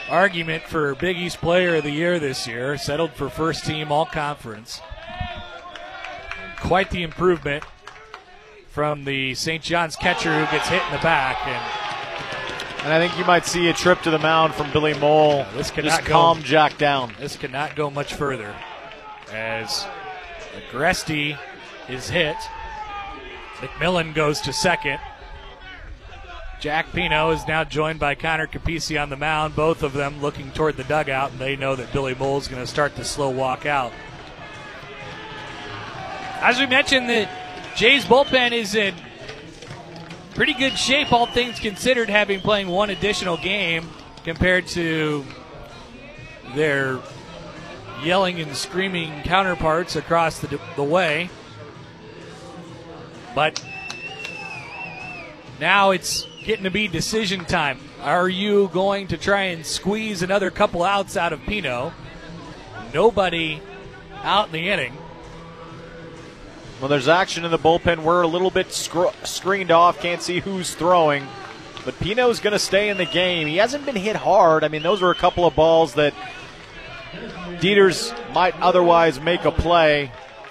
argument for Big East Player of the Year this year. Settled for first team all-conference. Quite the improvement from the St. John's catcher who gets hit in the back. And I think you might see a trip to the mound from Billy Mole. This cannot just calm go, Jack down. This cannot go much further as Agresti is hit. McMillan goes to second. Jack Pino is now joined by Connor Capisi on the mound, both of them looking toward the dugout, and they know that Billy Mole is going to start the slow walk out. As we mentioned, the Jays bullpen is in pretty good shape, all things considered, having playing one additional game compared to their yelling and screaming counterparts across the way. But now it's getting to be decision time. Are you going to try and squeeze another couple outs out of Pino? Nobody out in the inning. Well, there's action in the bullpen. We're a little bit screened off. Can't see who's throwing. But Pino's going to stay in the game. He hasn't been hit hard. I mean, those are a couple of balls that Dieters might otherwise make a play.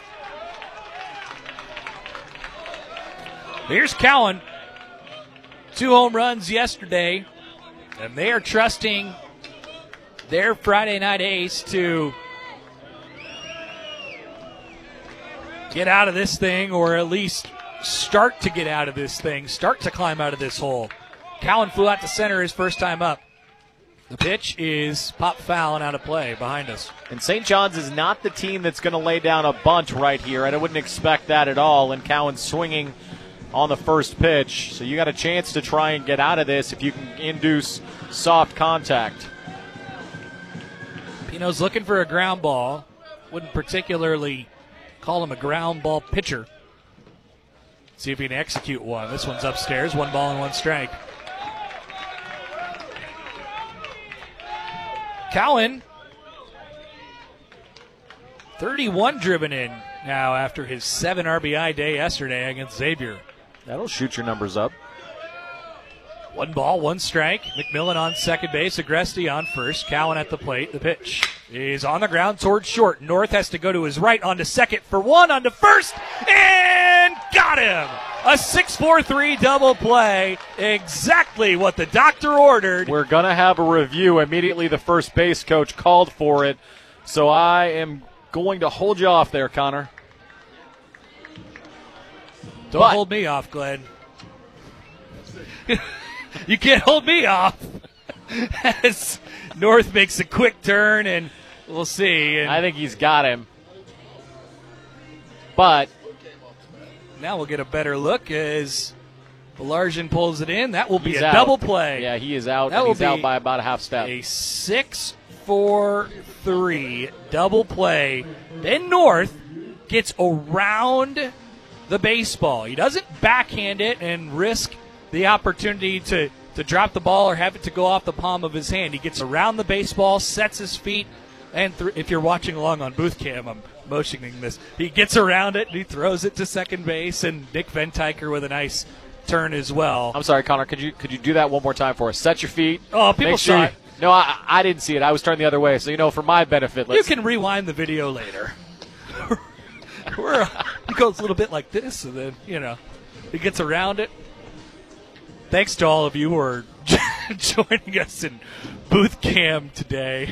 Here's Cowan. 2 home runs yesterday, and they are trusting their Friday night ace to get out of this thing, or at least start to get out of this thing, start to climb out of this hole. Cowan flew out to center his first time up. The pitch is pop foul and out of play behind us. And St. John's is not the team that's going to lay down a bunt right here. I wouldn't expect that at all. And Cowan swinging on the first pitch. So you got a chance to try and get out of this if you can induce soft contact. Pino's looking for a ground ball. Wouldn't particularly call him a ground ball pitcher. See if he can execute one. This one's upstairs. 1 ball and 1 strike. Cowan, 31 driven in now after his 7 RBI day yesterday against Xavier. That'll shoot your numbers up. 1 ball, 1 strike. McMillan on second base. Agresti on first. Cowan at the plate. The pitch is on the ground towards short. North has to go to his right onto second for 1, onto first, and got him! A 6-4-3 double play. Exactly what the doctor ordered. We're going to have a review. Immediately the first base coach called for it. So I am going to hold you off there, Connor. Don't hold me off, Glenn. You can't hold me off. As North makes a quick turn, and we'll see. And I think he's got him. But now we'll get a better look as Belarjan pulls it in. That will be a double play. Yeah, he is out. That He's out by about a half step. A 6-4-3 double play. Then North gets around the baseball. He doesn't backhand it and risk the opportunity to drop the ball or have it to go off the palm of his hand. He gets around the baseball, sets his feet, and if you're watching along on booth cam, I'm motioning this. He gets around it, and he throws it to second base, and Nick Ventiker with a nice turn as well. I'm sorry, Connor, could you do that one more time for us? Set your feet. Oh, people saw it. No, I didn't see it. I was turned the other way, so, for my benefit. You can rewind the video later. He goes a little bit like this, and then, he gets around it. Thanks to all of you who are joining us in booth cam today.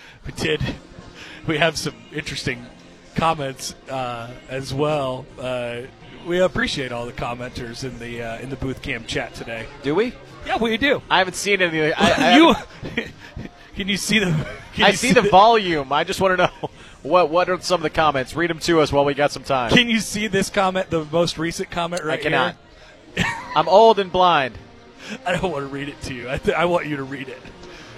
We have some interesting comments as well. We appreciate all the commenters in the booth cam chat today. Do we? Yeah, we do. I haven't seen any. Can you see the? I see the volume. I just want to know what are some of the comments. Read them to us while we got some time. Can you see this comment, the most recent comment right here? I cannot. I'm old and blind. I don't want to read it to you. I want you to read it.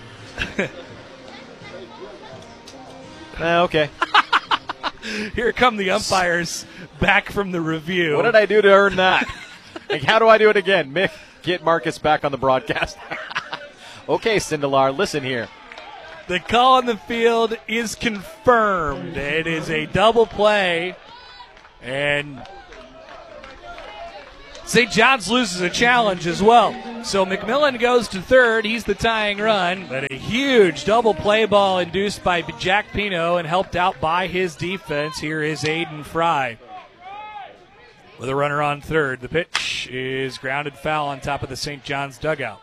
Okay. Here come the umpires back from the review. What did I do to earn that? How do I do it again? Mick, get Marcus back on the broadcast. Okay, Sindelar, listen here. The call on the field is confirmed. It is a double play, and St. John's loses a challenge as well. So McMillan goes to third. He's the tying run, but a huge double play ball induced by Jack Pino and helped out by his defense. Here is Aiden Fry with a runner on third. The pitch is grounded foul on top of the St. John's dugout.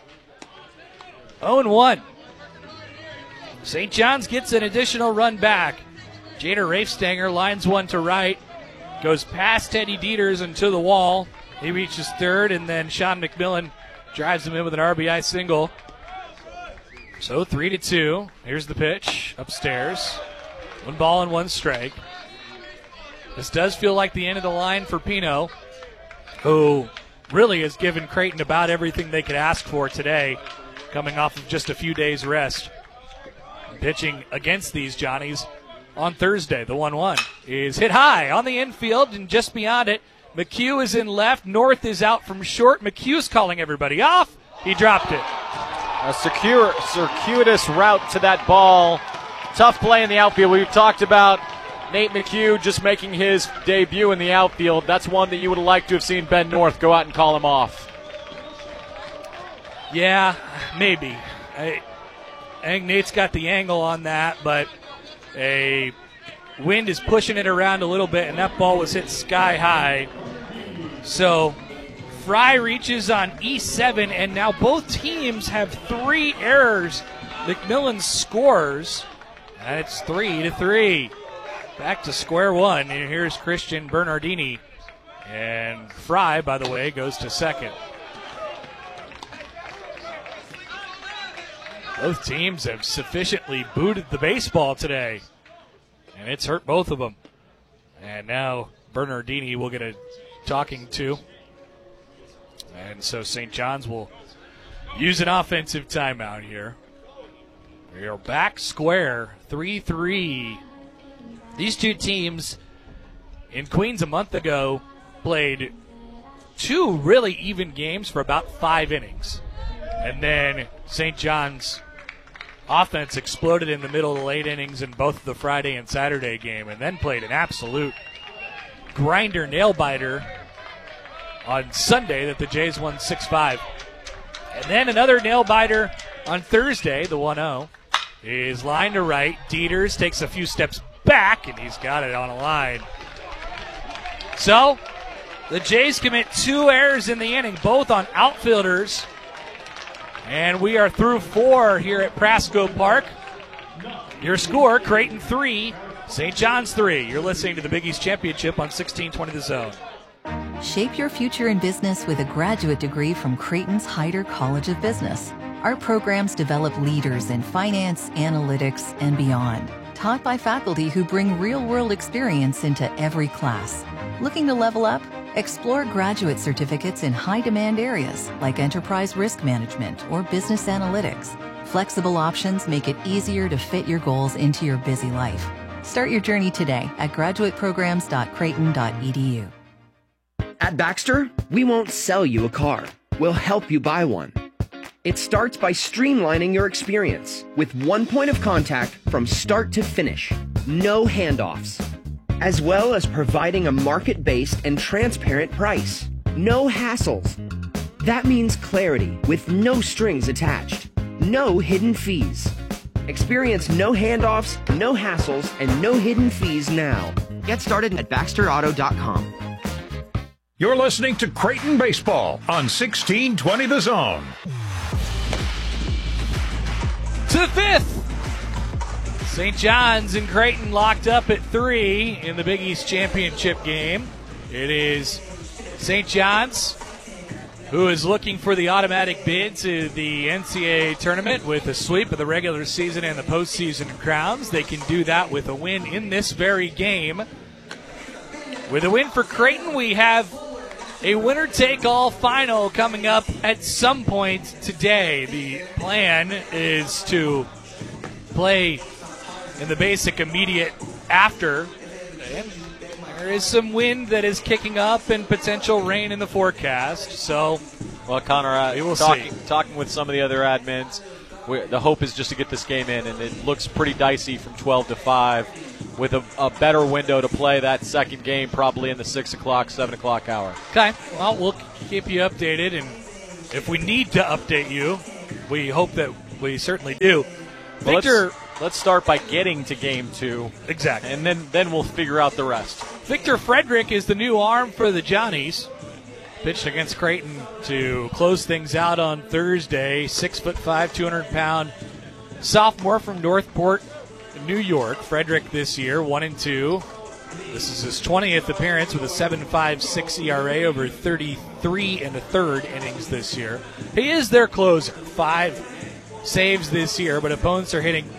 0-1. St. John's gets an additional run back. Jader Rafestanger lines one to right, goes past Teddy Dieters and to the wall. He reaches third, and then Sean McMillan drives him in with an RBI single. So 3-2. Here's the pitch upstairs. 1 ball and 1 strike. This does feel like the end of the line for Pino, who really has given Creighton about everything they could ask for today, coming off of just a few days' rest. Pitching against these Johnnies on Thursday. The 1-1 is hit high on the infield and just beyond it. McHugh is in left. North is out from short. McHugh's calling everybody off. He dropped it. A circuitous route to that ball. Tough play in the outfield. We've talked about Nate McHugh just making his debut in the outfield. That's one that you would have liked to have seen Ben North go out and call him off. Yeah, maybe. I think Nate's got the angle on that, but a wind is pushing it around a little bit, and that ball was hit sky high. So Fry reaches on E7, and now both teams have 3 errors. McMillan scores, and it's 3-3. Back to square one, and here's Christian Bernardini. And Fry, by the way, goes to second. Both teams have sufficiently booted the baseball today, and it's hurt both of them. And now Bernardini will get a talking to. And so St. John's will use an offensive timeout here. We are back square, 3-3. These two teams in Queens a month ago played 2 really even games for about 5 innings. And then St. John's offense exploded in the middle of the late innings in both the Friday and Saturday game, and then played an absolute grinder nail-biter on Sunday that the Jays won 6-5. And then another nail-biter on Thursday, the 1-0, is line to right. Dieters takes a few steps back, and he's got it on a line. So the Jays commit 2 errors in the inning, both on outfielders. And we are through 4 here at Prasco Park. Your score, Creighton 3, St. John's 3. You're listening to the Big East Championship on 1620 The Zone. Shape your future in business with a graduate degree from Creighton's Heider College of Business. Our programs develop leaders in finance, analytics, and beyond, taught by faculty who bring real-world experience into every class. Looking to level up? Explore graduate certificates in high-demand areas like enterprise risk management or business analytics. Flexible options make it easier to fit your goals into your busy life. Start your journey today at graduateprograms.creighton.edu. At Baxter, we won't sell you a car. We'll help you buy one. It starts by streamlining your experience with one point of contact from start to finish. No handoffs. As well as providing a market-based and transparent price. No hassles. That means clarity with no strings attached. No hidden fees. Experience no handoffs, no hassles, and no hidden fees now. Get started at BaxterAuto.com. You're listening to Creighton Baseball on 1620 The Zone. To the 5th. St. John's and Creighton locked up at 3 in the Big East Championship game. It is St. John's who is looking for the automatic bid to the NCAA tournament with a sweep of the regular season and the postseason crowns. They can do that with a win in this very game. With a win for Creighton, we have a winner-take-all final coming up at some point today. The plan is to play in the basic immediate after. And there is some wind that is kicking up and potential rain in the forecast. So, well, Connor, we will talking with some of the other admins, the hope is just to get this game in, and it looks pretty dicey from 12 to 5 with a better window to play that second game probably in the 6 o'clock, 7 o'clock hour. Okay. Well, we'll keep you updated, and if we need to update you, we hope that we certainly do. Well, Victor, let's start by getting to game 2. exactly. And then we'll figure out the rest. Victor Frederick is the new arm for the Johnnies. Pitched against Creighton to close things out on Thursday. 6'5", 200-pound sophomore from Northport, New York. Frederick this year, 1-2. This is his 20th appearance with a 7.56 ERA over 33 and a third innings this year. He is their closer. 5 saves this year, but opponents are hitting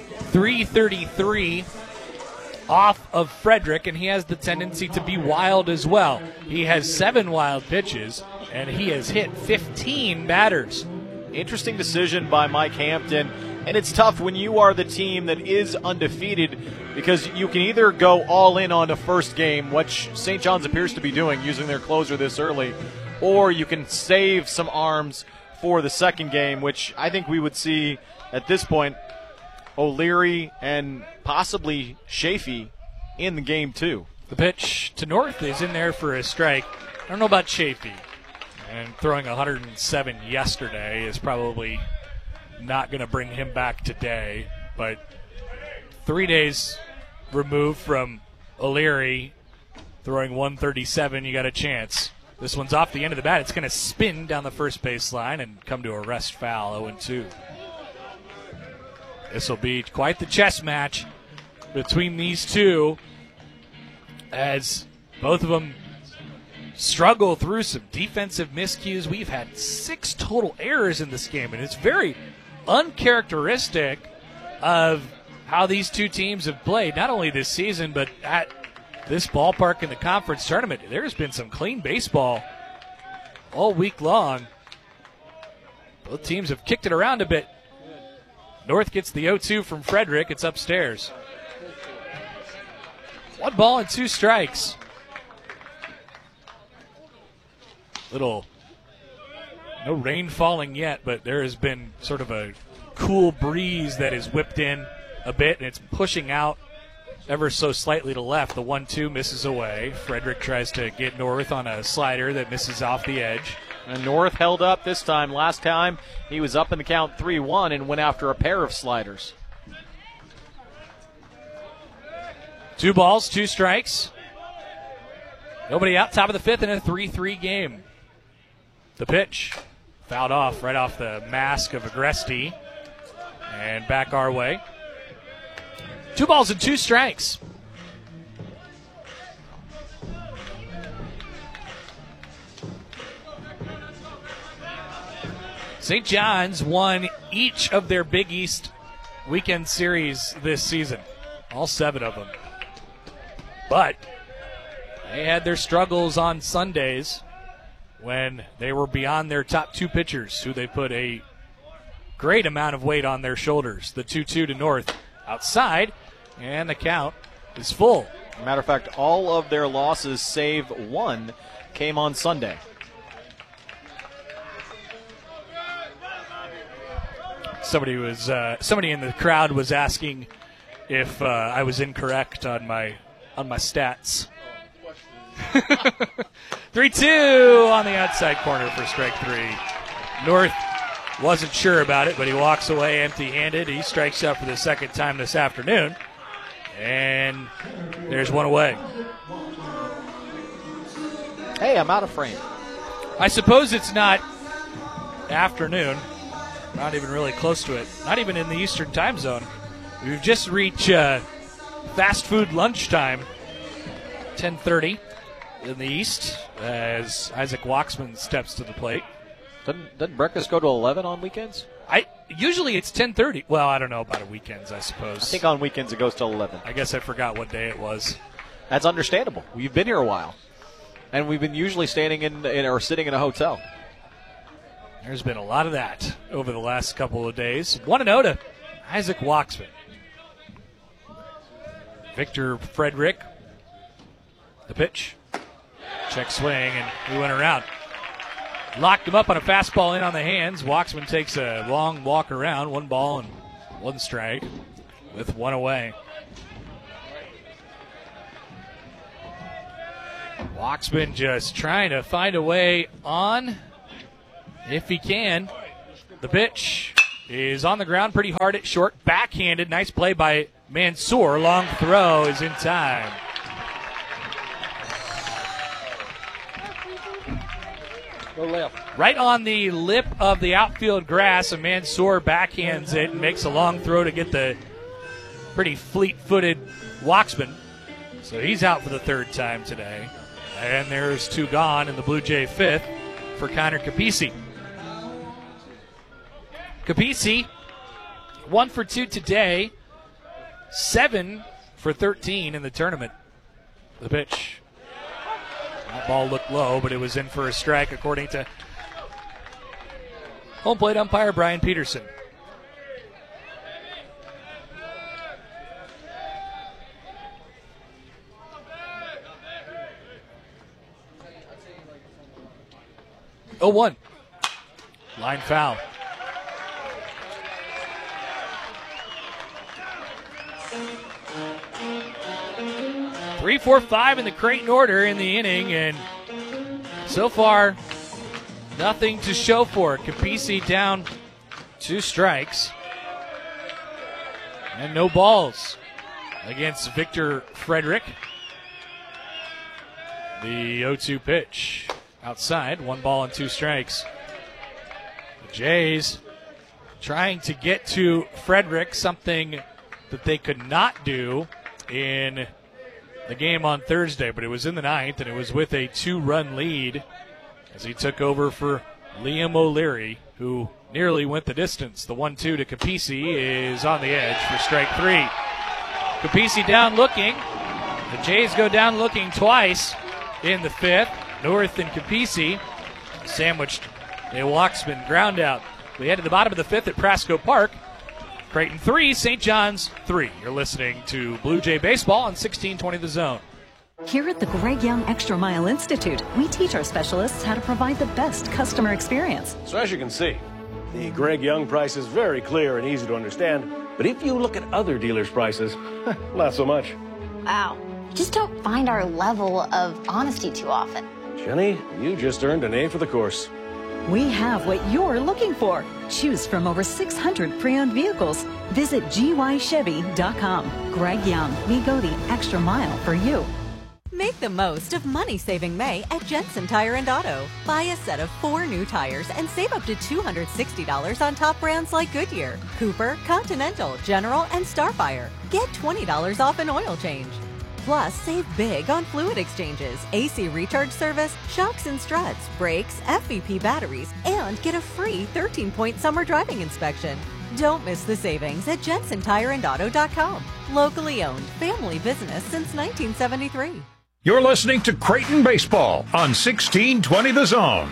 .333 off of Frederick, and he has the tendency to be wild as well. He has 7 wild pitches, and he has hit 15 batters. Interesting decision by Mike Hampton, and it's tough when you are the team that is undefeated because you can either go all in on the first game, which St. John's appears to be doing, using their closer this early, or you can save some arms for the second game, which I think we would see at this point O'Leary and possibly Chafee in the game 2. The pitch to North is in there for a strike. I don't know about Chafee. And throwing 107 yesterday is probably not going to bring him back today. But 3 days removed from O'Leary throwing 137, you got a chance. This one's off the end of the bat. It's going to spin down the first base line and come to a rest foul, 0-2. This will be quite the chess match between these two as both of them struggle through some defensive miscues. We've had 6 total errors in this game, and it's very uncharacteristic of how these two teams have played, not only this season, but at this ballpark in the conference tournament. There's been some clean baseball all week long. Both teams have kicked it around a bit. North gets the 0-2 from Frederick. It's upstairs. 1 ball and 2 strikes. No rain falling yet, but there has been sort of a cool breeze that has whipped in a bit, and it's pushing out ever so slightly to left. The 1-2 misses away. Frederick tries to get North on a slider that misses off the edge. And North held up this time. Last time he was up in the count 3-1 and went after a pair of sliders. 2 balls, 2 strikes. Nobody out, top of the 5th in a 3-3 game. The pitch fouled off right off the mask of Agresti. And back our way. 2 balls and 2 strikes. St. John's won each of their Big East weekend series this season. All 7 of them. But they had their struggles on Sundays when they were beyond their top 2 pitchers, who they put a great amount of weight on their shoulders. The 2-2 to North outside, and the count is full. Matter of fact, all of their losses save 1 came on Sunday. Somebody in the crowd was asking if I was incorrect on my stats. 3-2 on the outside corner for strike 3. North wasn't sure about it, but he walks away empty-handed. He strikes out for the second time this afternoon, and there's 1 away. Hey, I'm out of frame. I suppose it's not afternoon. Not even really close to it. Not even in the Eastern time zone. We've just reached fast food lunchtime. 10:30 in the East as Isaac Waxman steps to the plate. Doesn't breakfast go to 11 on weekends? Usually it's 10:30. Well, I don't know about weekends, I suppose. I think on weekends it goes to 11. I guess I forgot what day it was. That's understandable. We've been here a while. And we've been usually standing in or sitting in a hotel. There's been a lot of that over the last couple of days. 1-0 to Isaac Waxman. Victor Frederick. The pitch. Check swing, and he went around. Locked him up on a fastball in on the hands. Waxman takes a long walk around. 1 ball and 1 strike with 1 away. Waxman just trying to find a way on if he can. The pitch is on the ground pretty hard at short. Backhanded. Nice play by Mansour. Long throw is in time. Go left. Right on the lip of the outfield grass, and Mansour backhands it and makes a long throw to get the pretty fleet-footed Waxman. So he's out for the third time today. And there's two gone in the Blue Jay fifth for Connor Capisi. Capisi, 1 for 2 today, 7 for 13 in the tournament. The pitch. That ball looked low, but it was in for a strike, according to home plate umpire Brian Peterson. Oh, 1. Line foul. Three, 4, 5 in the Creighton order in the inning, and so far, nothing to show for it. Capisi down 2 strikes, and no balls against Victor Frederick. The 0-2 pitch outside, 1 ball and 2 strikes. The Jays trying to get to Frederick, something that they could not do in the game on Thursday, but it was in the 9th, and it was with a 2-run lead as he took over for Liam O'Leary, who nearly went the distance. The 1-2 to Capisi is on the edge for strike 3. Capisi down looking. The Jays go down looking twice in the 5th. North and Capisi sandwiched a Waxman ground out. We head to the bottom of the 5th at Prasco Park. Creighton 3, St. John's 3. You're listening to Blue Jay Baseball on 1620 The Zone. Here at the Greg Young Extra Mile Institute, we teach our specialists how to provide the best customer experience. So as you can see, the Greg Young price is very clear and easy to understand. But if you look at other dealers' prices, not so much. Wow. Just don't find our level of honesty too often. Jenny, you just earned an A for the course. We have what you're looking for. Choose from over 600 pre-owned vehicles. Visit gychevy.com. Greg Young, we go the extra mile for you. Make the most of money-saving May at Jensen Tire and Auto. Buy a set of 4 new tires and save up to $260 on top brands like Goodyear, Cooper, Continental, General, and Starfire. Get $20 off an oil change. Plus, save big on fluid exchanges, AC recharge service, shocks and struts, brakes, FVP batteries, and get a free 13-point summer driving inspection. Don't miss the savings at JensenTireandAuto.com. Locally owned, family business since 1973. You're listening to Creighton Baseball on 1620 The Zone.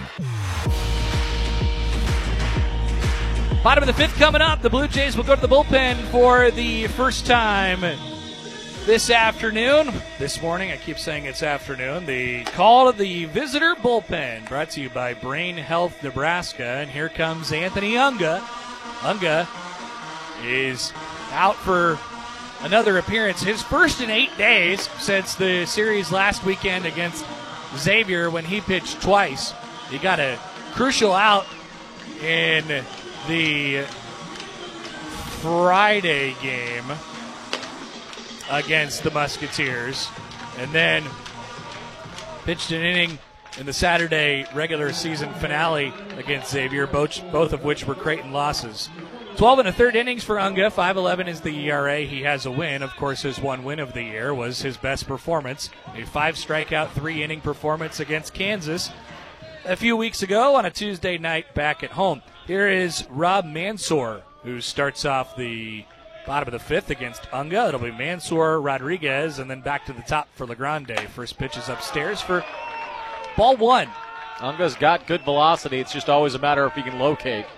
Bottom of the 5th coming up. The Blue Jays will go to the bullpen for the first time this afternoon. This morning, I keep saying it's afternoon. The call to the visitor bullpen brought to you by Brain Health Nebraska. And here comes Anthony Unga. Unga is out for another appearance. His first in 8 days since the series last weekend against Xavier when he pitched twice. He got a crucial out in the Friday game against the Musketeers, and then pitched an inning in the Saturday regular season finale against Xavier, both of which were Creighton losses. 12 1/3 innings for Unga, 5.11 is the ERA. He has a win. Of course, his one win of the year was his best performance, a 5-strikeout, 3-inning performance against Kansas a few weeks ago on a Tuesday night back at home. Here is Rob Mansour, who starts off the bottom of the 5th against Unga. It'll be Mansour, Rodriguez, and then back to the top for Legrande. First pitch is upstairs for ball 1. Unga's got good velocity. It's just always a matter of if he can locate.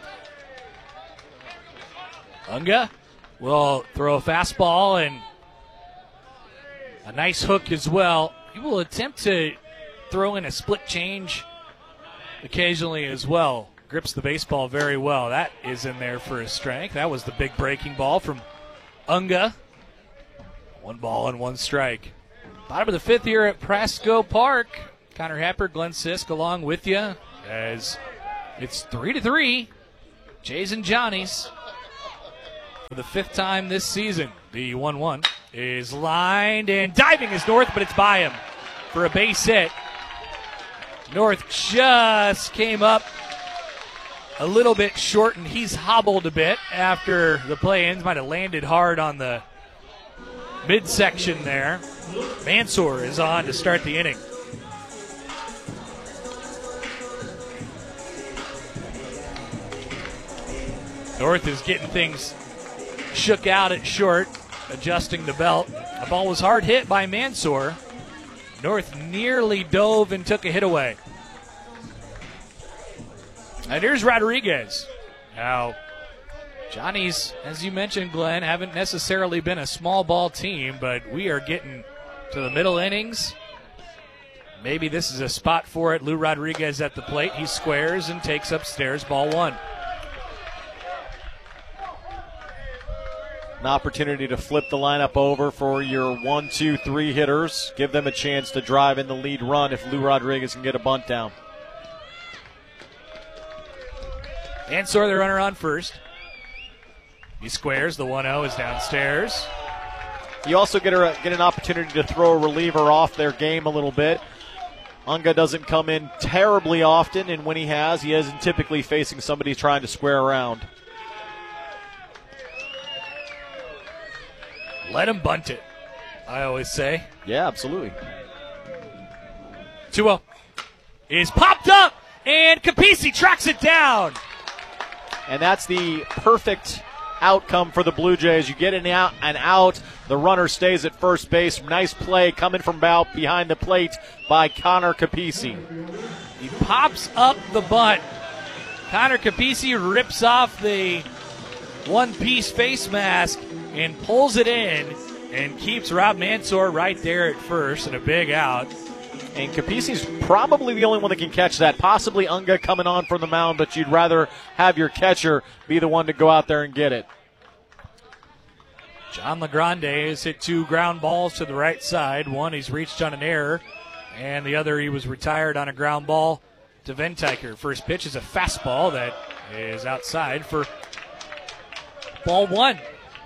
Unga will throw a fastball and a nice hook as well. He will attempt to throw in a split change occasionally as well. Grips the baseball very well. That is in there for a strike. That was the big breaking ball from Unga. 1 ball and 1 strike. Bottom of the 5th here at Prasco Park. Connor Happer, Glenn Sisk along with you as It's 3-3. Jays and Johnnies. For the 5th time this season, the 1-1 is lined and diving is North, but it's by him for a base hit. North just came up a little bit short, and he's hobbled a bit after the play ends. Might have landed hard on the midsection there. Mansour is on to start the inning. North is getting things shook out at short, adjusting the belt. The ball was hard hit by Mansour. North nearly dove and took a hit away. And here's Rodriguez. Now, Johnnies, as you mentioned, Glenn, haven't necessarily been a small ball team, but we are getting to the middle innings. Maybe this is a spot for it. Lou Rodriguez at the plate. He squares and takes upstairs, ball 1. An opportunity to flip the lineup over for your 1, 2, 3 hitters. Give them a chance to drive in the lead run if Lou Rodriguez can get a bunt down. Mansour, the runner on first. He squares. The 1-0 is downstairs. You also get an opportunity to throw a reliever off their game a little bit. Unga doesn't come in terribly often, and when he isn't typically facing somebody trying to square around. Let him bunt it, I always say. Yeah, absolutely. 2-0 is popped up, and Capisi tracks it down. And that's the perfect outcome for the Blue Jays. You get an out. The runner stays at first base. Nice play coming from behind the plate by Connor Capisi. He pops up the bunt. Connor Capisi rips off the one-piece face mask and pulls it in and keeps Rob Mansour right there at first and a big out. And Capisi's probably the only one that can catch that. Possibly Unga coming on from the mound, but you'd rather have your catcher be the one to go out there and get it. John LaGrande has hit 2 ground balls to the right side. One he's reached on an error, and the other he was retired on a ground ball to Ventiker. First pitch is a fastball that is outside for ball 1.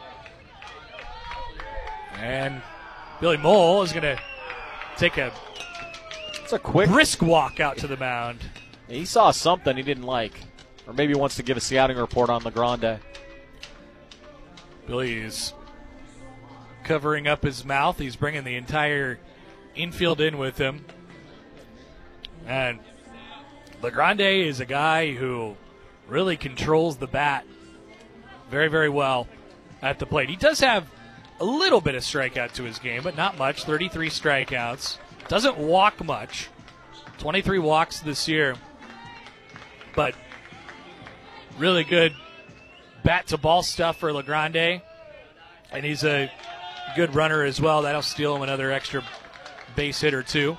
And Billy Mole is going to take a quick brisk walk out to the mound. He saw something he didn't like, or maybe wants to give a scouting report on LaGrande. Billy is covering up his mouth. He's bringing the entire infield in with him. And LaGrande is a guy who really controls the bat very, very well at the plate. He does have a little bit of strikeout to his game, but not much. 33 strikeouts. Doesn't walk much. 23 walks this year. But really good bat-to-ball stuff for LaGrande. And he's a good runner as well. That'll steal him another extra base hit or 2.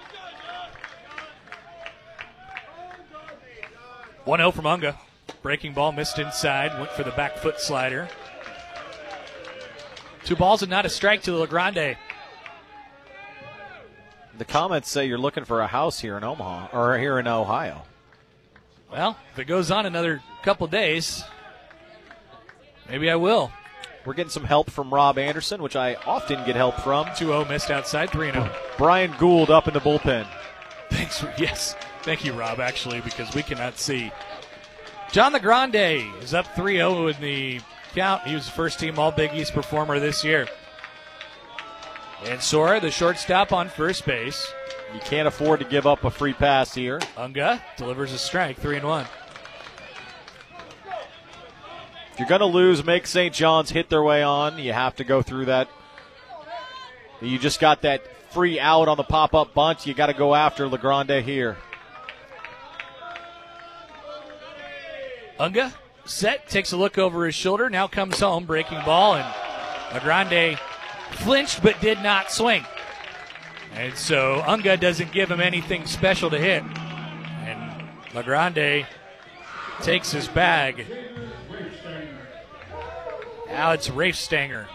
1-0 from Unga. Breaking ball missed inside. Went for the back foot slider. 2 balls and not a strike to LaGrande. The comments say you're looking for a house here in Omaha, or here in Ohio. Well, if it goes on another couple days, maybe I will. We're getting some help from Rob Anderson, which I often get help from. 2-0 missed outside, 3-0. Brian Gould up in the bullpen. Yes. Thank you, Rob, actually, because we cannot see. John LaGrande is up 3-0 in the count. He was the first-team All-Big East performer this year. And Sora, the shortstop on first base. You can't afford to give up a free pass here. Unga delivers a strike, 3-1. If you're going to lose, make St. John's hit their way on. You have to go through that. You just got that free out on the pop-up bunt. You got to go after LaGrande here. Unga set, takes a look over his shoulder, now comes home, breaking ball, and LaGrande flinched but did not swing. And so Unga doesn't give him anything special to hit. And LaGrande takes his bag. Now it's Rafe Stanger.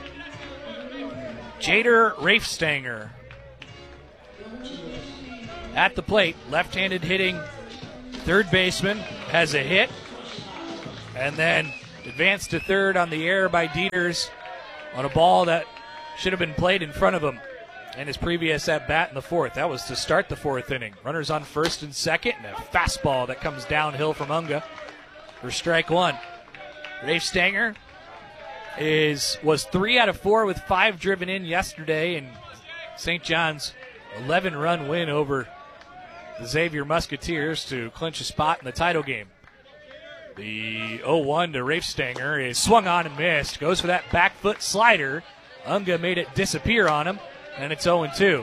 Jader Rafe Stanger at the plate. Left-handed hitting third baseman. has a hit, and then advanced to third on the air by Dieters on a ball that should have been played in front of him in his previous at-bat in the fourth. That was to start the fourth inning. Runners on first and second, and a fastball that comes downhill from Unga for strike one. Rafe Stanger was 3 out of 4 with 5 driven in yesterday in St. John's 11-run win over the Xavier Musketeers to clinch a spot in the title game. The 0-1 to Rafe Stanger is swung on and missed. Goes for that back foot slider. Unga made it disappear on him, and it's 0-2.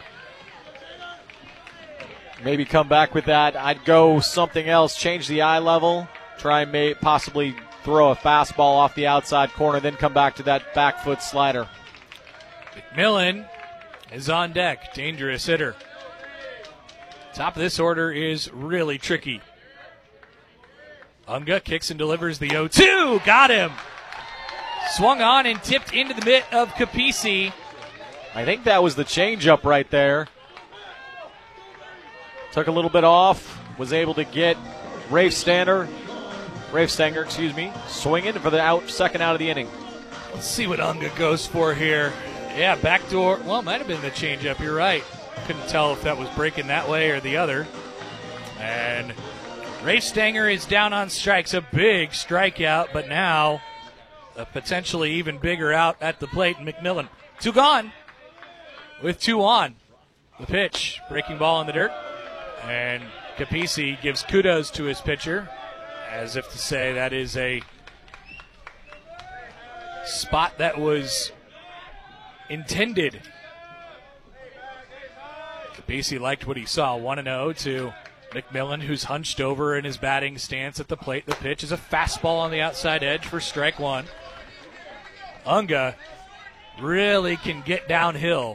Maybe come back with that. I'd go something else, change the eye level, try and possibly throw a fastball off the outside corner, then come back to that back foot slider. McMillan is on deck. Dangerous hitter. Top of this order is really tricky. Unga kicks and delivers the 0-2. Got him. Swung on and tipped into the mitt of Capisi. I think that was the changeup right there. Took a little bit off. Was able to get Rafe Stanger, swinging for the second out of the inning. Let's see what Unga goes for here. Yeah, backdoor. Well, it might have been the changeup. You're right. Couldn't tell if that was breaking that way or the other. And Rafe Stanger is down on strikes. A big strikeout, but now a potentially even bigger out at the plate. McMillan, 2 gone with 2 on. The pitch, breaking ball in the dirt. And Capisi gives kudos to his pitcher, as if to say that is a spot that was intended. Capisi liked what he saw. 1-0 to McMillan, who's hunched over in his batting stance at the plate. The pitch is a fastball on the outside edge for strike one. Unga really can get downhill.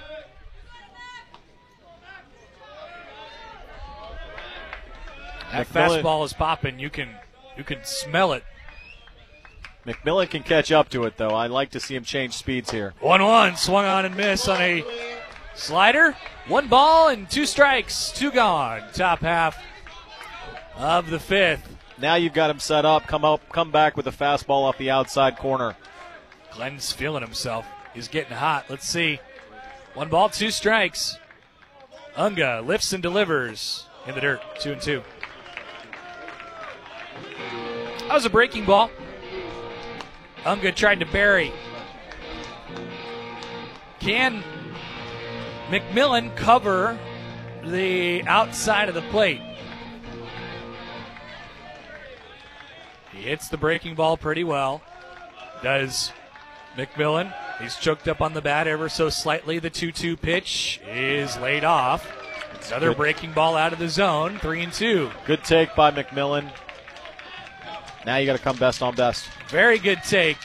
That fastball is popping. You can smell it. McMillan can catch up to it, though. I'd like to see him change speeds here. 1-1, swung on and missed on a slider. 1 ball and 2 strikes, 2 gone. Top half of the 5th. Now you've got him set up. Come back with a fastball off the outside corner. Glenn's feeling himself. He's getting hot. Let's see. 1 ball, 2 strikes. Unga lifts and delivers in the dirt. 2-2. That was a breaking ball. Unga tried to bury. Can McMillan cover the outside of the plate? He hits the breaking ball pretty well. Does McMillan. He's choked up on the bat ever so slightly. The 2-2 pitch is laid off. Another breaking ball out of the zone. 3-2. Good take by McMillan. Now you got to come best on best. Very good take.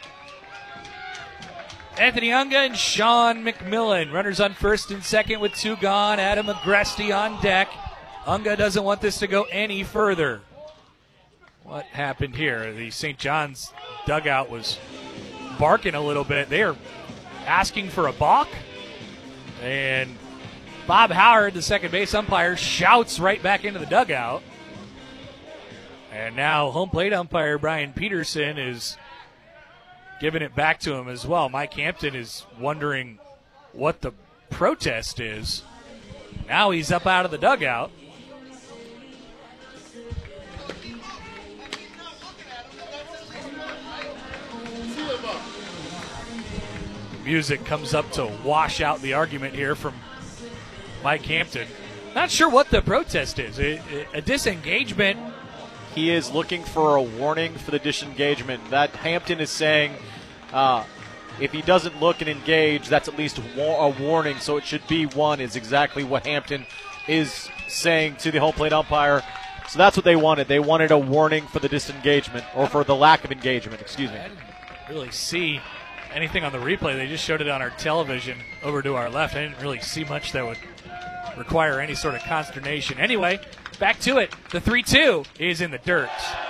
Anthony Unga and Sean McMillan. Runners on first and second with 2 gone. Adam Agresti on deck. Unga doesn't want this to go any further. What happened here? The St. John's dugout was barking a little bit. They are asking for a balk. And Bob Howard, the second base umpire, shouts right back into the dugout. And now home plate umpire Brian Peterson is giving it back to him as well. Mike Hampton is wondering what the protest is. Now he's up out of the dugout. Music comes up to wash out the argument here from Mike Hampton. Not sure what the protest is. A disengagement. He is looking for a warning for the disengagement. That Hampton is saying if he doesn't look and engage, that's at least a warning, so it should be 1 is exactly what Hampton is saying to the home plate umpire. So that's what they wanted. They wanted a warning for the disengagement, or for the lack of engagement, excuse me. I didn't really see anything on the replay. They just showed it on our television over to our left. I didn't really see much that would require any sort of consternation. Anyway, back to it. The 3-2 is in the dirt.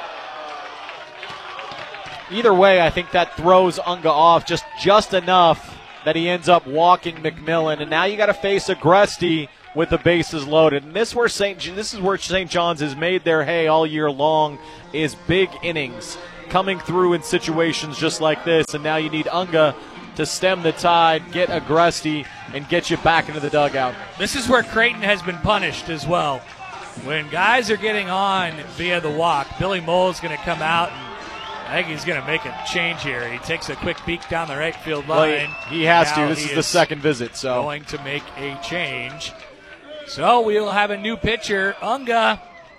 Either way, I think that throws Unga off just enough that he ends up walking McMillan. And now you got to face Agresti, with the bases loaded. And this is where St. John's has made their hay all year long, is big innings coming through in situations just like this. And now you need Unga to stem the tide, get Agresti, and get you back into the dugout. This is where Creighton has been punished as well. When guys are getting on via the walk, Billy Mole is going to come out, and I think he's going to make a change here. He takes a quick peek down the right field line. Well, he has now to. This is the second visit. So going to make a change. So we'll have a new pitcher. Unga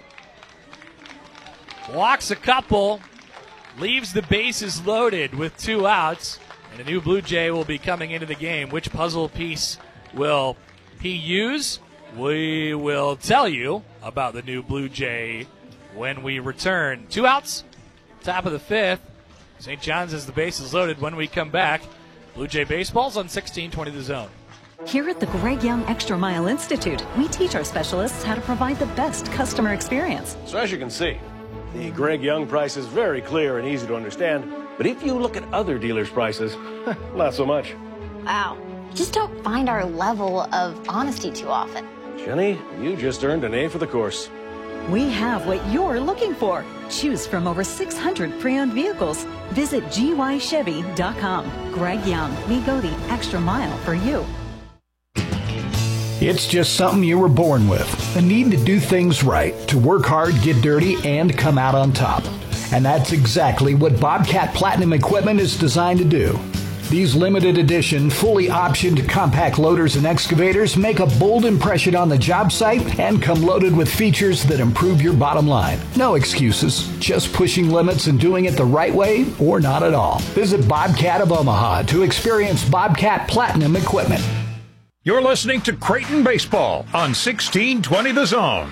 walks a couple, leaves the bases loaded with 2 outs, and a new Blue Jay will be coming into the game. Which puzzle piece will he use? We will tell you about the new Blue Jay when we return. 2 outs, top of the 5th. St. John's has the bases loaded. When we come back, Blue Jay baseball's on 1620 The Zone. Here at the Greg Young Extra Mile Institute, we teach our specialists how to provide the best customer experience. So as you can see, the Greg Young price is very clear and easy to understand. But if you look at other dealers' prices, not so much. Wow. Just don't find our level of honesty too often. Jenny, you just earned an A for the course. We have what you're looking for. Choose from over 600 pre-owned vehicles. Visit gychevy.com. Greg Young, we go the extra mile for you. It's just something you were born with. A need to do things right, to work hard, get dirty, and come out on top. And that's exactly what Bobcat Platinum Equipment is designed to do. These limited edition, fully optioned compact loaders and excavators make a bold impression on the job site and come loaded with features that improve your bottom line. No excuses, just pushing limits and doing it the right way or not at all. Visit Bobcat of Omaha to experience Bobcat Platinum Equipment. You're listening to Creighton Baseball on 1620 The Zone.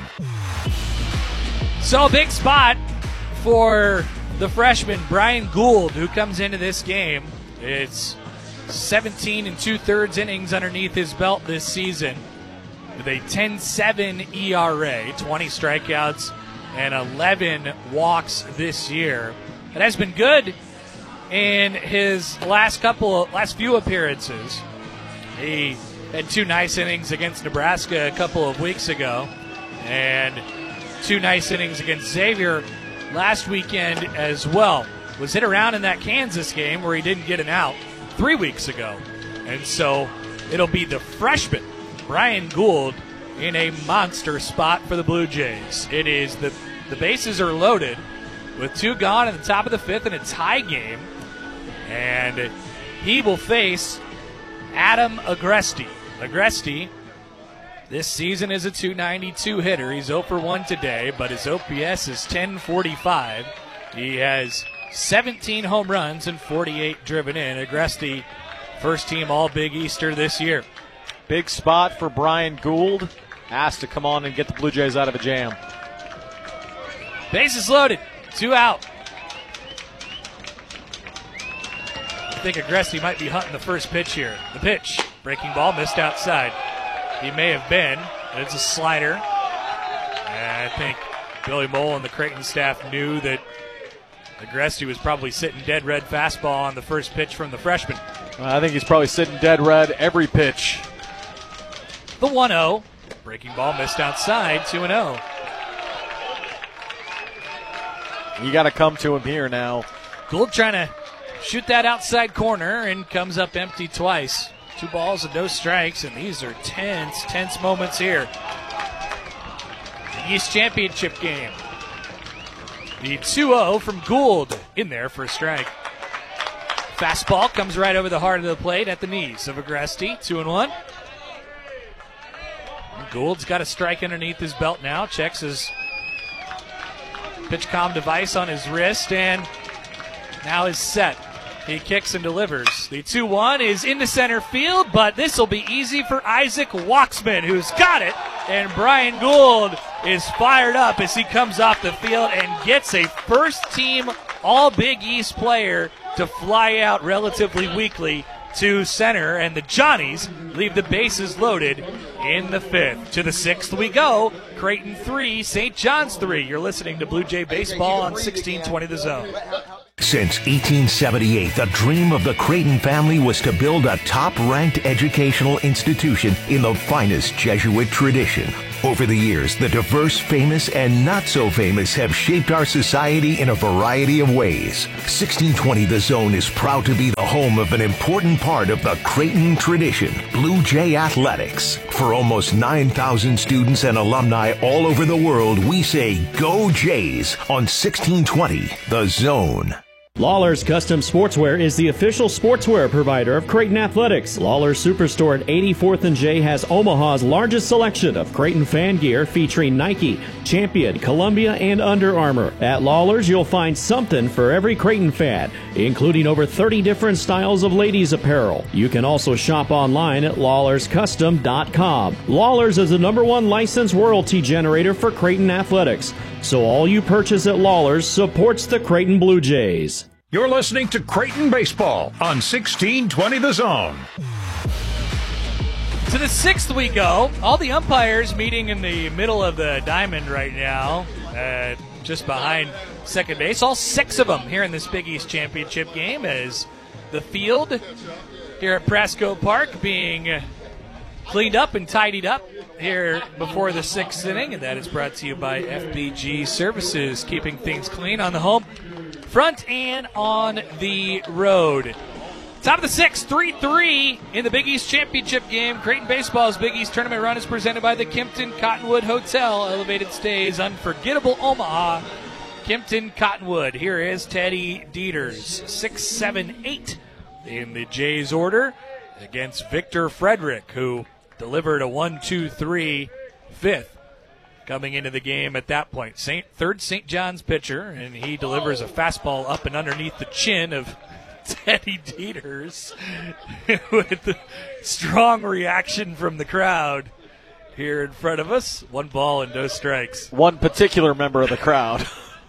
So, big spot for the freshman Brian Gould, who comes into this game. It's 17 2/3 innings underneath his belt this season with a 10.7 ERA, 20 strikeouts, and 11 walks this year. It has been good in his last few appearances. He had 2 nice innings against Nebraska a couple of weeks ago, and 2 nice innings against Xavier last weekend as well. Was hit around in that Kansas game where he didn't get an out 3 weeks ago. And so it'll be the freshman, Brian Gould, in a monster spot for the Blue Jays. It is the bases are loaded with 2 gone in the top of the 5th in a tie game. And he will face Adam Agresti. Agresti this season is a .292 hitter. He's 0 for 1 today, but his OPS is .1045. He has 17 home runs and 48 driven in. Agresti, first team All-Big Easter this year. Big spot for Brian Gould. Asked to come on and get the Blue Jays out of a jam. Bases loaded. 2 out. I think Agresti might be hunting the first pitch here. The pitch. Breaking ball missed outside. He may have been. It's a slider. And I think Billy Mole and the Creighton staff knew that Agresti was probably sitting dead red fastball on the first pitch from the freshman. I think he's probably sitting dead red every pitch. The 1-0. Breaking ball missed outside, 2-0. You got to come to him here now. Gould trying to shoot that outside corner and comes up empty twice. 2 balls and no strikes, and these are tense moments here. The East Championship game. The 2-0 from Gould in there for a strike. Fastball comes right over the heart of the plate at the knees of Agresti. 2-1. Gould's got a strike underneath his belt now. Checks his pitch comm device on his wrist and now is set. He kicks and delivers. The 2-1 is into center field, but this will be easy for Isaac Waxman, who's got it. And Brian Gould is fired up as he comes off the field and gets a first-team All-Big East player to fly out relatively weakly to center. And the Johnnies leave the bases loaded in the 5th. To the 6th we go. Creighton 3, St. John's 3. You're listening to Blue Jay Baseball on 1620 The Zone. Since 1878, the dream of the Creighton family was to build a top-ranked educational institution in the finest Jesuit tradition. Over the years, the diverse, famous, and not-so-famous have shaped our society in a variety of ways. 1620 The Zone is proud to be the home of an important part of the Creighton tradition, Blue Jay Athletics. For almost 9,000 students and alumni all over the world, we say Go Jays on 1620 The Zone. Lawler's Custom Sportswear is the official sportswear provider of Creighton Athletics. Lawler's Superstore at 84th and J has Omaha's largest selection of Creighton fan gear featuring Nike, Champion, Columbia, and Under Armour. At Lawler's, you'll find something for every Creighton fan, including over 30 different styles of ladies' apparel. You can also shop online at LawlersCustom.com. Lawler's is the #1 licensed royalty generator for Creighton Athletics, so all you purchase at Lawler's supports the Creighton Blue Jays. You're listening to Creighton Baseball on 1620 The Zone. To the 6th we go. All the umpires meeting in the middle of the diamond right now, just behind second base. All 6 of them here in this Big East Championship game, as the field here at Prasco Park being cleaned up and tidied up here before the 6th inning, and that is brought to you by FBG Services, keeping things clean on the home front and on the road. Top of the 6th, 3-3 in the Big East Championship game. Creighton Baseball's Big East Tournament run is presented by the Kimpton Cottonwood Hotel. Elevated stays, unforgettable Omaha. Kimpton Cottonwood. Here is Teddy Dieters. 6, 7, 8 in the Jays order against Victor Frederick, who delivered a 1-2-3 fifth. Coming into the game at that point. Third St. John's pitcher, and he delivers a fastball up and underneath the chin of Teddy Dieters with the strong reaction from the crowd here in front of us. 1 ball and no strikes. One particular member of the crowd.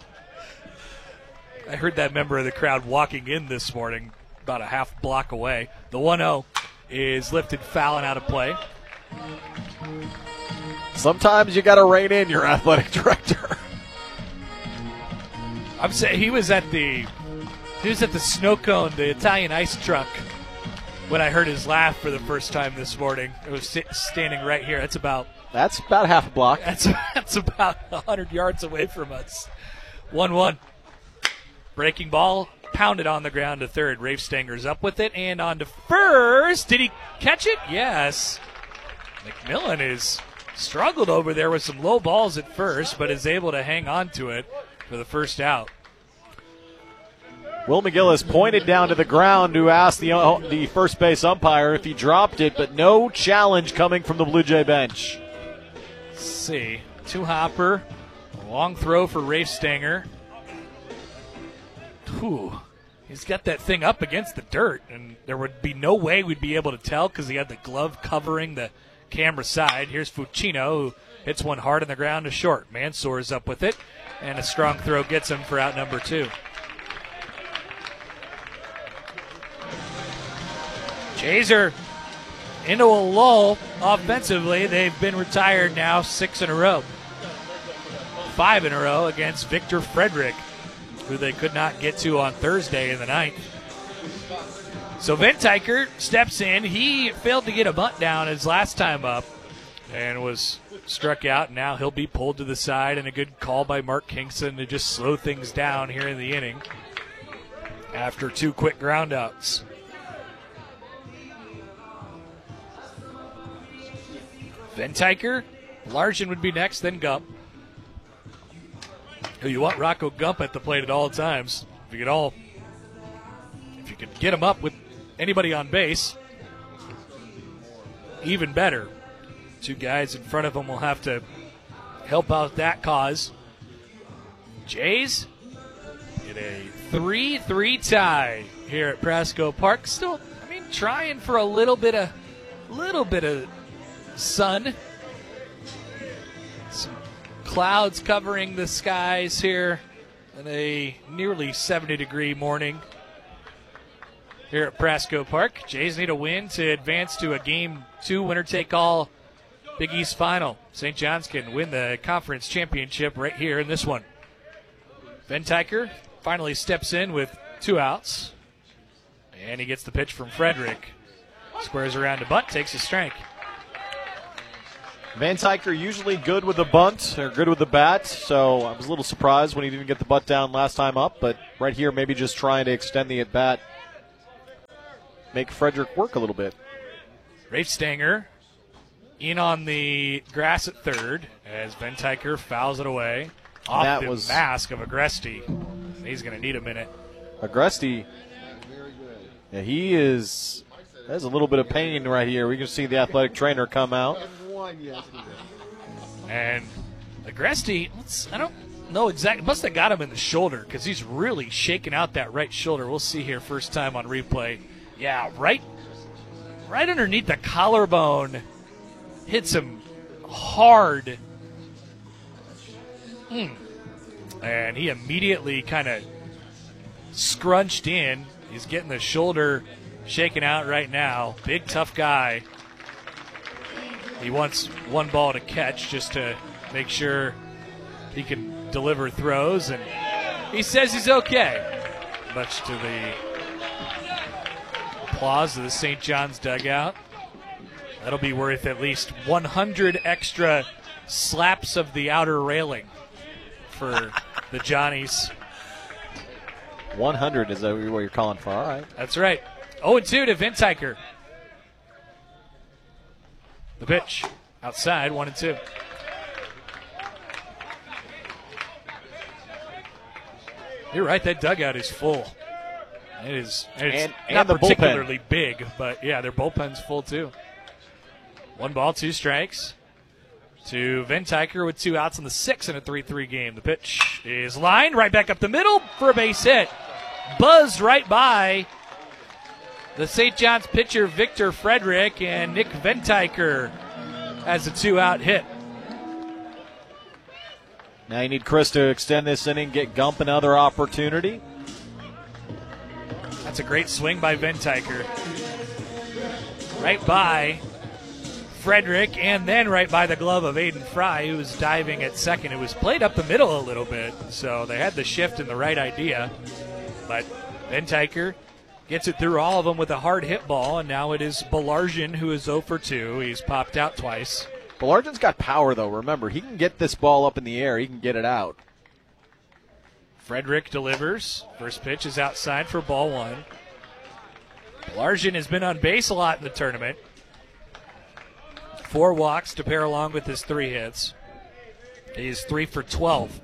I heard that member of the crowd walking in this morning about a half block away. The 1-0 is lifted foul and out of play. Sometimes you got to rein in your athletic director. I'm saying he was at the snow cone, the Italian ice truck, when I heard his laugh for the first time this morning. I was standing right here. That's about half a block. That's about 100 yards away from us. 1-1. Breaking ball pounded on the ground to third. Rafe Stanger's up with it and on to first. Did he catch it? Yes. McMillan is struggled over there with some low balls at first, but is able to hang on to it for the first out. Will McGillis pointed down to the ground to ask the first base umpire if he dropped it, but no challenge coming from the Blue Jay bench. Let's see. 2-hopper. Long throw for Rafe Stanger. Whew. He's got that thing up against the dirt, and there would be no way we'd be able to tell because he had the glove covering the camera side. Here's Fucino, who hits one hard on the ground to short. Mansour is up with it, and a strong throw gets him for out number 2. Jays are into a lull offensively. They've been retired now 6 in a row. 5 in a row against Victor Frederick, who they could not get to on Thursday in the 9th. So Ventiker steps in. He failed to get a bunt down his last time up and was struck out. Now he'll be pulled to the side, and a good call by Mark Kingston to just slow things down here in the inning after 2 quick groundouts. Ventiker, Larson would be next, then Gump. Who you want Rocco Gump at the plate at all times. If you could get him up with anybody on base, even better. 2 guys in front of him will have to help out that cause. Jays in a 3-3 tie here at Prasco Park. Still, trying for a little bit of sun. Some clouds covering the skies here in a nearly 70-degree morning here at Prasco Park. Jays need a win to advance to a Game 2 winner-take-all Big East final. St. John's can win the conference championship right here in this one. Ventiker finally steps in with 2 outs. And he gets the pitch from Frederick. Squares around to bunt, takes a strike. Van Tyker usually good with the bunt or good with the bat, so I was a little surprised when he didn't get the butt down last time up, but right here maybe just trying to extend the at-bat, make Frederick work a little bit. Rafe Stanger in on the grass at third as Van Tyker fouls it away off the mask of Agresti. He's going to need a minute. Agresti, yeah, there's a little bit of pain right here. We can see the athletic trainer come out. And Agresti, I don't know exactly, must have got him in the shoulder because he's really shaking out that right shoulder. We'll see here first time on replay. Yeah, right underneath the collarbone. Hits him hard. And he immediately kind of scrunched in. He's getting the shoulder shaken out right now. Big, tough guy. He wants one ball to catch just to make sure he can deliver throws, and he says he's okay, much to the applause of the St. John's dugout. That'll be worth at least 100 extra slaps of the outer railing for the Johnnies. 100 is that what you're calling for? All right. That's right. 0-2 to Van Tyker. The pitch outside, 1-2. You're right, that dugout is full. It's not particularly big, but yeah, their bullpen's full too. 1 ball, 2 strikes to Van Tyker with 2 outs in the 6 in a 3-3 game. The pitch is lined right back up the middle for a base hit. Buzzed right by the St. John's pitcher Victor Frederick, and Nick Van Tyker has a 2-out hit. Now you need Chris to extend this inning, get Gump another opportunity. That's a great swing by Van Tyker. Right by Frederick, and then right by the glove of Aiden Fry, who was diving at second. It was played up the middle a little bit, so they had the shift and the right idea. But Van Tyker gets it through all of them with a hard hit ball, and now it is Belargin who is 0 for 2. He's popped out twice. Belargin's got power, though. Remember, he can get this ball up in the air. He can get it out. Frederick delivers. First pitch is outside for ball 1. Belargin has been on base a lot in the tournament. 4 walks to pair along with his 3 hits. He's 3 for 12.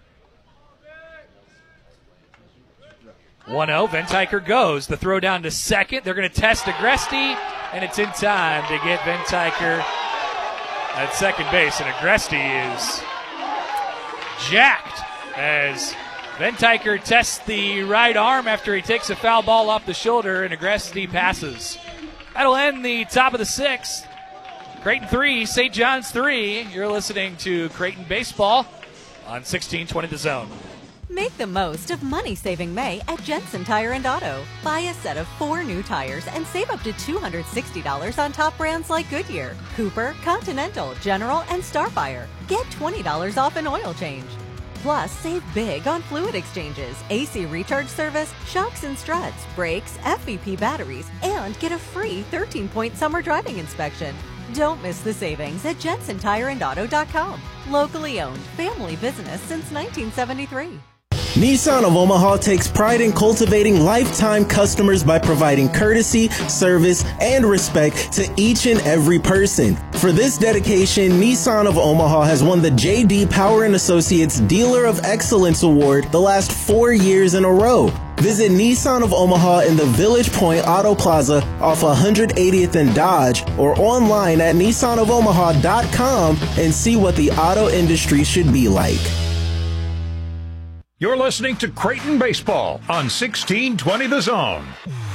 1-0, Van Tyker goes. The throw down to second. They're going to test Agresti, and it's in time to get Van Tyker at second base. And Agresti is jacked as Van Tyker tests the right arm after he takes a foul ball off the shoulder, and Agresti passes. That'll end the top of the 6th. Creighton 3, St. John's 3. You're listening to Creighton Baseball on 1620 The Zone. Make the most of money-saving May at Jensen Tire and Auto. Buy a set of 4 new tires and save up to $260 on top brands like Goodyear, Cooper, Continental, General, and Starfire. Get $20 off an oil change. Plus, save big on fluid exchanges, AC recharge service, shocks and struts, brakes, FVP batteries, and get a free 13-point summer driving inspection. Don't miss the savings at JensonTireandAuto.com. Locally owned, family business since 1973. Nissan of Omaha takes pride in cultivating lifetime customers by providing courtesy, service, and respect to each and every person. For this dedication, Nissan of Omaha has won the J.D. Power & Associates Dealer of Excellence Award the last 4 years in a row. Visit Nissan of Omaha in the Village Point Auto Plaza off 180th and Dodge, or online at NissanofOmaha.com and see what the auto industry should be like. You're listening to Creighton Baseball on 1620 The Zone.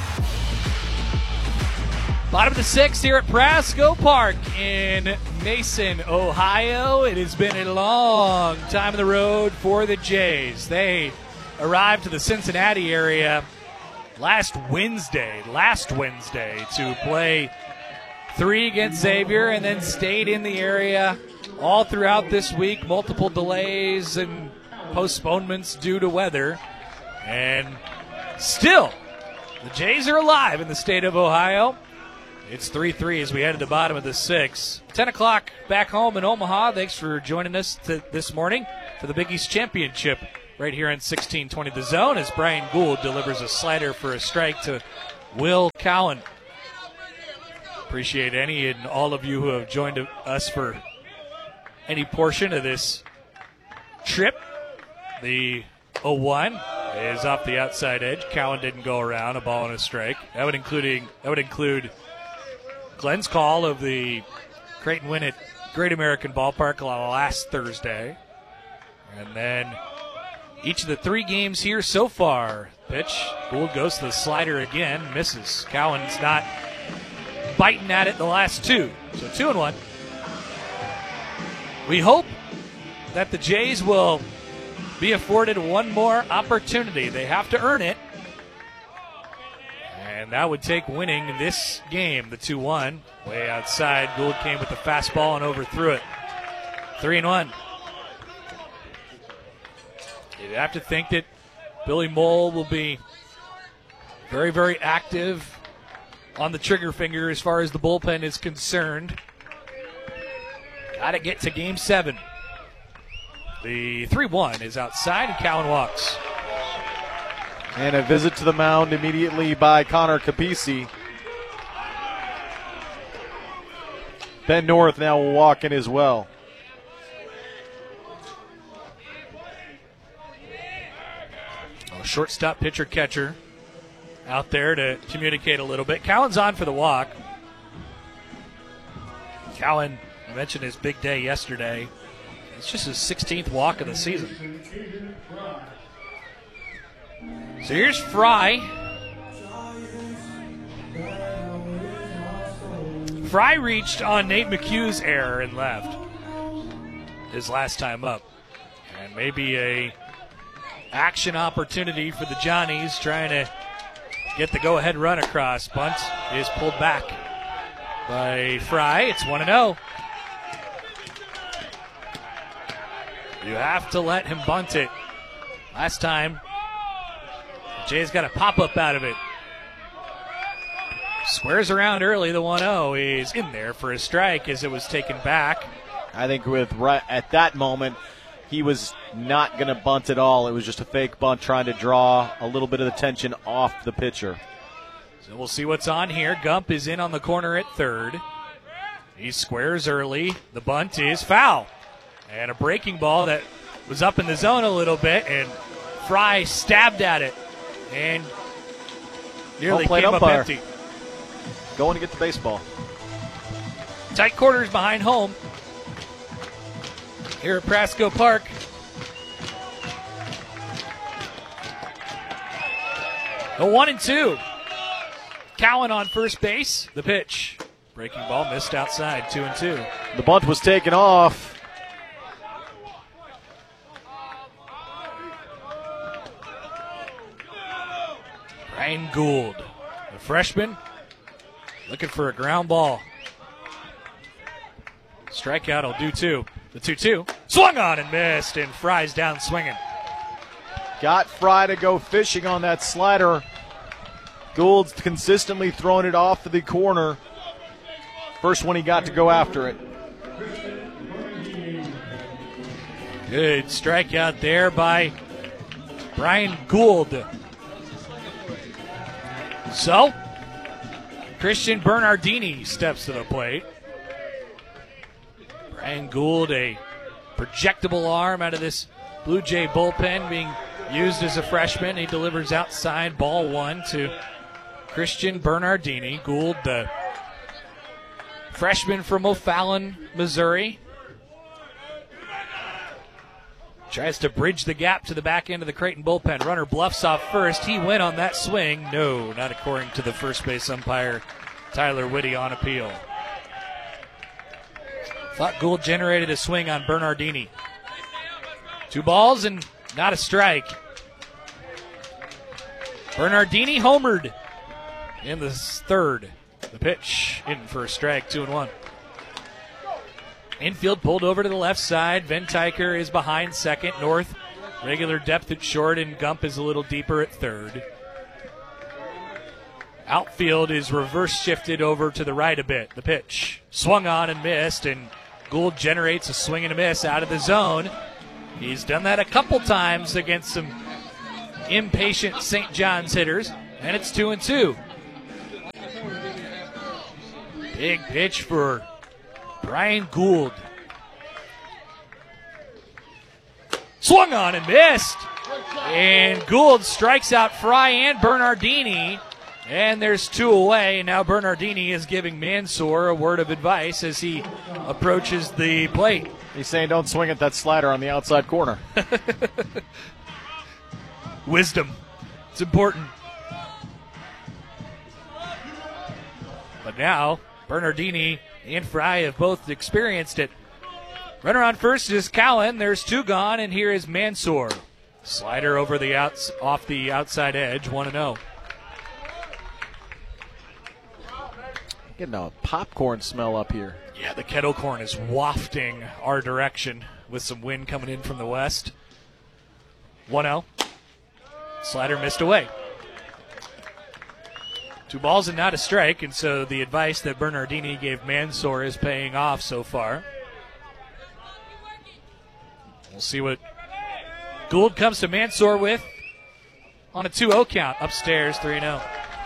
Bottom of the 6th here at Prasco Park in Mason, Ohio. It has been a long time on the road for the Jays. They arrived to the Cincinnati area last Wednesday to play 3 against Xavier, and then stayed in the area all throughout this week. Multiple delays and postponements due to weather. And still, the Jays are alive in the state of Ohio. It's 3-3 as we head to the bottom of the 6th. 10 o'clock back home in Omaha. Thanks for joining us this morning for the Big East Championship right here on 1620 The Zone as Brian Gould delivers a slider for a strike to Will Cowan. Appreciate any and all of you who have joined us for any portion of this trip. The 0-1 is off the outside edge. Cowan didn't go around, a ball and a strike. That would include Glenn's call of the Creighton win at Great American Ballpark last Thursday. And then each of the 3 games here so far. Pitch, Gould goes to the slider again, misses. Cowan's not biting at it the last 2. So 2-1. We hope that the Jays will be afforded one more opportunity. They have to earn it. And that would take winning this game, the 2-1. Way outside, Gould came with the fastball and overthrew it. 3-1. You'd have to think that Billy Mole will be very, very active on the trigger finger as far as the bullpen is concerned. Got to get to Game 7. The 3-1 is outside, and Cowan walks. And a visit to the mound immediately by Connor Capisi. Ben North now will walk in as well. Shortstop, pitcher, catcher out there to communicate a little bit. Cowan's on for the walk. Cowan mentioned his big day yesterday. It's just his 16th walk of the season. So here's Fry. Fry reached on Nate McHugh's error and left his last time up. And maybe a action opportunity for the Johnnies trying to get the go-ahead run across. Bunt is pulled back by Fry. It's 1-0. You have to let him bunt it. Last time, Jay's got a pop-up out of it. Squares around early. The 1-0 is in there for a strike as it was taken back. I think at that moment, he was not going to bunt at all. It was just a fake bunt trying to draw a little bit of the tension off the pitcher. So we'll see what's on here. Gump is in on the corner at third. He squares early. The bunt is foul. And a breaking ball that was up in the zone a little bit, and Fry stabbed at it and nearly came up empty. Going to get the baseball. Tight quarters behind home here at Prasco Park. A 1-2. Cowan on first base. The pitch. Breaking ball missed outside. 2-2. The bunt was taken off. Brian Gould, the freshman, looking for a ground ball. Strikeout will do too. The 2-2. Swung on and missed, and Fry's down swinging. Got Fry to go fishing on that slider. Gould's consistently throwing it off to the corner. First one he got to go after it. Good strikeout there by Brian Gould. So, Christian Bernardini steps to the plate. Brian Gould, a projectable arm out of this Blue Jay bullpen, being used as a freshman. He delivers outside, ball 1 to Christian Bernardini. Gould, the freshman from O'Fallon, Missouri, tries to bridge the gap to the back end of the Creighton bullpen. Runner bluffs off first. He went on that swing. No, not according to the first base umpire, Tyler Whitty, on appeal. Thought Gould generated a swing on Bernardini. 2 balls and not a strike. Bernardini homered in the third. The pitch in for a strike, 2-1. Infield pulled over to the left side. Van Tyker is behind second. North Regular depth at short, and Gump is a little deeper at third. Outfield is reverse shifted over to the right a bit. The pitch swung on and missed, and Gould generates a swing and a miss out of the zone. He's done that a couple times against some impatient St. John's hitters, and it's 2-2. Big pitch for Brian Gould. Swung on and missed. And Gould strikes out Fry and Bernardini. And there's 2 away. Now Bernardini is giving Mansour a word of advice as he approaches the plate. He's saying don't swing at that slider on the outside corner. Wisdom. It's important. But now Bernardini and Fry have both experienced it. Runner on first is Cowan. There's 2 gone, and here is Mansour. Slider over the off the outside edge, 1-0. Getting a popcorn smell up here. Yeah, the kettle corn is wafting our direction with some wind coming in from the west. 1-0. Slider missed away. 2 balls and not a strike, and so the advice that Bernardini gave Mansour is paying off so far. We'll see what Gould comes to Mansour with on a 2-0 count. Upstairs, 3-0.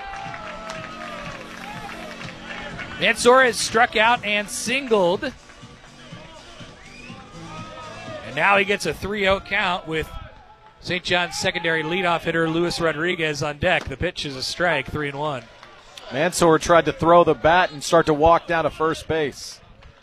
Mansour has struck out and singled. And now he gets a 3-0 count with St. John's secondary leadoff hitter Luis Rodriguez on deck. The pitch is a strike, 3-1. Mansour tried to throw the bat and start to walk down to first base.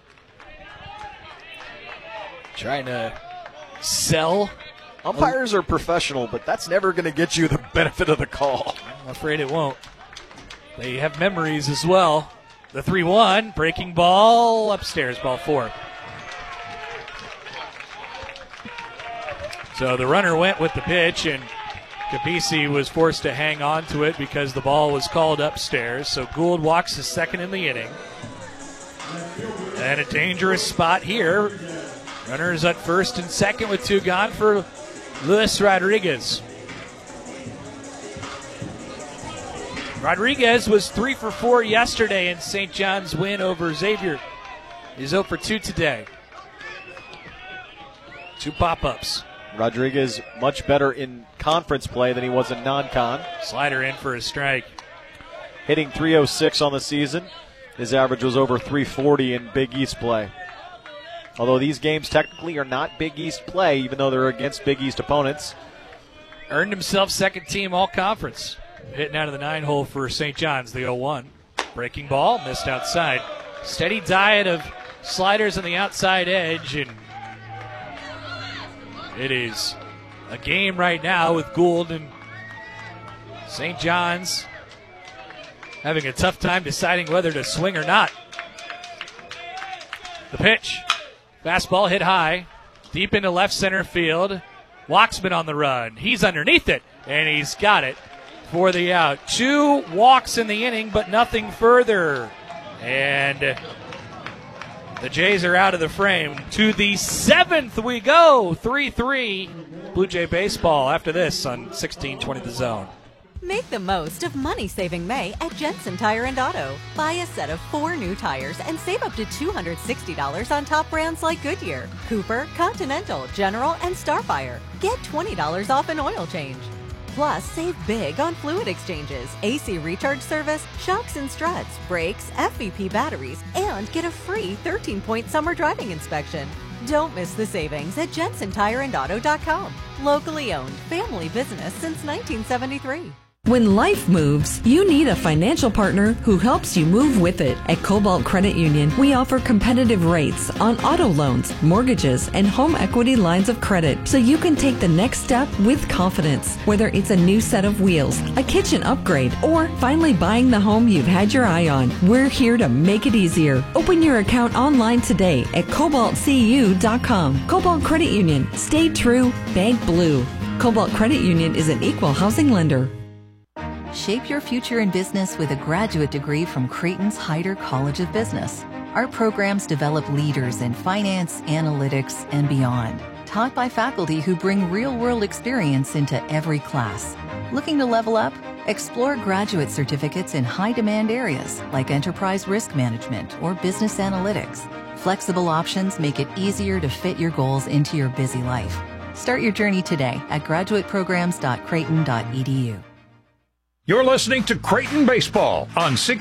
Trying to sell. Umpires are professional, but that's never going to get you the benefit of the call. I'm afraid it won't. They have memories as well. The 3-1, breaking ball, upstairs, ball 4. So the runner went with the pitch, and Capisi was forced to hang on to it because the ball was called upstairs. So Gould walks to second in the inning. And a dangerous spot here. Runners at first and second with 2 gone for Luis Rodriguez. Rodriguez was 3 for 4 yesterday in St. John's win over Xavier. He's 0 for 2 today. 2 pop-ups. Rodriguez much better in conference play than he was in non-con. Slider in for a strike. Hitting .306 on the season. His average was over .340 in Big East play. Although these games technically are not Big East play, even though they're against Big East opponents. Earned himself second team all-conference. Hitting out of the 9-hole for St. John's, the 0-1. Breaking ball, missed outside. Steady diet of sliders on the outside edge, and it is a game right now with Gould and St. John's having a tough time deciding whether to swing or not. The pitch. Fastball hit high, deep into left center field. Walksman on the run. He's underneath it, and he's got it for the out. 2 walks in the inning, but nothing further. And the Jays are out of the frame. To the 7th we go. 3-3 Blue Jay baseball after this on 1620 The Zone. Make the most of money-saving May at Jensen Tire and Auto. Buy a set of 4 new tires and save up to $260 on top brands like Goodyear, Cooper, Continental, General, and Starfire. Get $20 off an oil change. Plus, save big on fluid exchanges, AC recharge service, shocks and struts, brakes, FVP batteries, and get a free 13-point summer driving inspection. Don't miss the savings at JensenTireandAuto.com. Locally owned, family business since 1973. When life moves, you need a financial partner who helps you move with it. At Cobalt Credit Union, we offer competitive rates on auto loans, mortgages, and home equity lines of credit so you can take the next step with confidence. Whether it's a new set of wheels, a kitchen upgrade, or finally buying the home you've had your eye on, we're here to make it easier. Open your account online today at CobaltCU.com. Cobalt Credit Union. Stay true, bank blue. Cobalt Credit Union is an equal housing lender. Shape your future in business with a graduate degree from Creighton's Heider College of Business. Our programs develop leaders in finance, analytics, and beyond. taught by faculty who bring real-world experience into every class. Looking to level up? Explore graduate certificates in high-demand areas like enterprise risk management or business analytics. Flexible options make it easier to fit your goals into your busy life. Start your journey today at graduateprograms.creighton.edu. You're listening to Creighton Baseball on